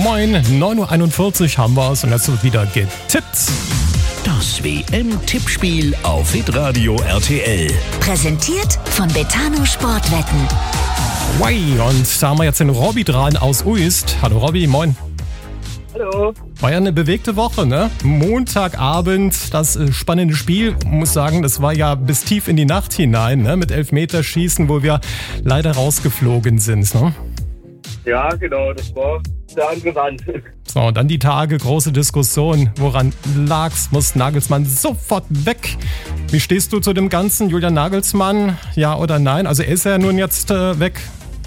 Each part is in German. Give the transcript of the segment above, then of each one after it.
Moin, 9.41 Uhr haben wir es und jetzt wird wieder getippt. Das WM-Tippspiel auf Hitradio RTL. Präsentiert von Betano Sportwetten. Und da haben wir jetzt den Robby dran aus Uist. Hallo Robby, moin. Hallo. War ja eine bewegte Woche, ne? Montagabend, das spannende Spiel. Muss sagen, das war ja bis tief in die Nacht hinein, ne? Mit Elfmeterschießen, wo wir leider rausgeflogen sind, ne? Ja, genau, das war sehr interessant. So, und dann die Tage, große Diskussion. Woran lag's? Muss Nagelsmann sofort weg? Wie stehst du zu dem Ganzen, Julian Nagelsmann? Ja oder nein? Also ist er nun jetzt weg?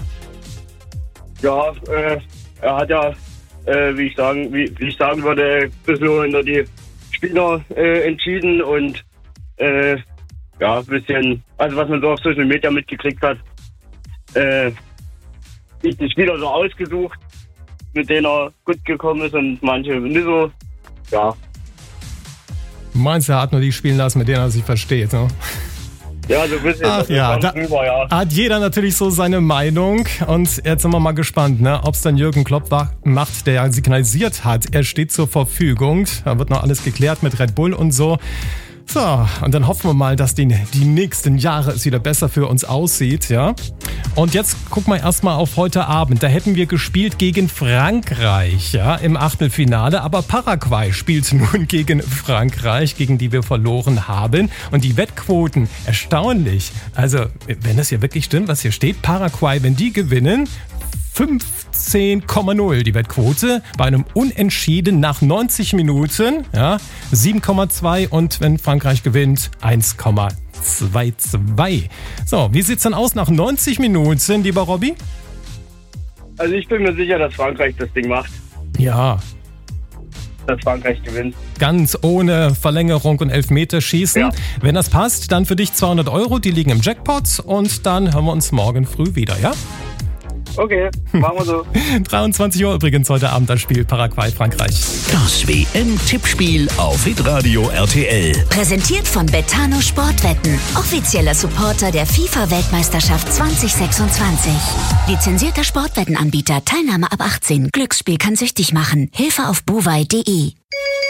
Ja, er hat ja, wie ich sagen würde, ein bisschen hinter die Spieler entschieden und ja, ein bisschen, also was man so auf Social Media mitgekriegt hat, die Spieler so ausgesucht, mit denen er gut gekommen ist und manche nicht so, ja. Meinst du, er hat nur die spielen lassen, mit denen er sich versteht, ne? Ja, so ein bisschen. Ach ja, da hat jeder natürlich so seine Meinung und jetzt sind wir mal gespannt, ne, ob es dann Jürgen Klopp macht, der ja signalisiert hat, er steht zur Verfügung. Da wird noch alles geklärt mit Red Bull und so. So, und dann hoffen wir mal, dass die nächsten Jahre es wieder besser für uns aussieht, ja. Und jetzt gucken wir erstmal auf heute Abend. Da hätten wir gespielt gegen Frankreich, ja, im Achtelfinale. Aber Paraguay spielt nun gegen Frankreich, gegen die wir verloren haben. Und die Wettquoten, erstaunlich. Also, wenn das hier wirklich stimmt, was hier steht, Paraguay, wenn die gewinnen, 15,0 die Wettquote, bei einem Unentschieden nach 90 Minuten, ja, 7,2 und wenn Frankreich gewinnt, 1,22. So, wie sieht's dann aus nach 90 Minuten, lieber Robby? Also ich bin mir sicher, dass Frankreich das Ding macht, Ja, dass Frankreich gewinnt. ganz ohne Verlängerung und Elfmeterschießen. Ja. Wenn das passt, dann für dich 200 €, die liegen im Jackpot und dann hören wir uns morgen früh wieder, ja? Okay, machen wir so. 23 Uhr übrigens heute Abend das Spiel Paraguay-Frankreich. Das WM-Tippspiel auf Hitradio RTL. Präsentiert von Betano Sportwetten. Offizieller Supporter der FIFA-Weltmeisterschaft 2026. Lizenzierter Sportwettenanbieter. Teilnahme ab 18. Glücksspiel kann süchtig machen. Hilfe auf bovai.de.